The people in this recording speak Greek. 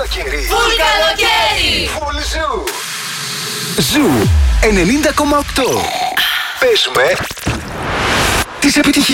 καλοκαίρι. Φουλ καλοκαίρι. Φουλ Ζου. Ζου 90,8. Παίζουμε τις επιτυχίες.